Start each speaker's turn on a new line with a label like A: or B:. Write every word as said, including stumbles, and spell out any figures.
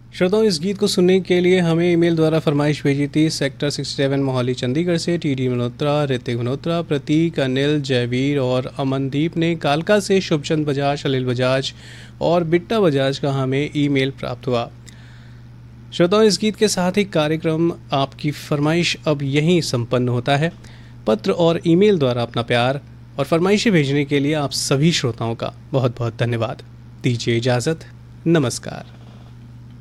A: श्रोताओं, इस गीत को सुनने के लिए हमें ईमेल द्वारा फरमाइश भेजी थी सेक्टर सड़सठ मोहाली चंडीगढ़ से टीडी मल्होत्रा, ऋतिक मल्होत्रा, प्रतीक, अनिल, जयवीर और अमनदीप ने। कालका से शुभचंद बजाज, अनिल बजाज और बिट्टा बजाज का हमें ईमेल प्राप्त हुआ। श्रोताओं, इस गीत के साथ ही कार्यक्रम आपकी फरमाइश अब यहीं संपन्न होता है। पत्र और ईमेल द्वारा अपना प्यार और फरमाइशें भेजने के लिए आप सभी श्रोताओं का बहुत बहुत धन्यवाद। दीजिए इजाज़त, नमस्कार।